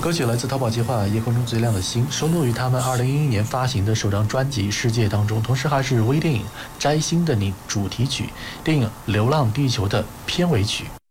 歌曲来自淘宝计划《夜空中最亮的星》，收录于他们2011年发行的首张专辑《世界》当中，同时还是微电影《摘星的你》主题曲、电影《流浪地球》的片尾曲。